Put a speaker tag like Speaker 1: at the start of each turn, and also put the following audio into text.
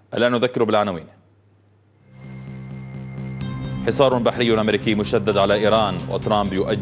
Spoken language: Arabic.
Speaker 1: الآن نذكر بالعناوين. حصار بحري أمريكي مشدد على إيران، وترامب يؤجل